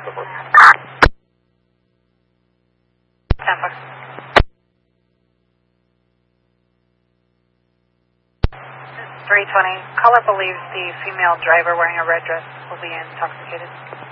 Tampa. 320. Caller believes the female driver wearing a red dress will be intoxicated.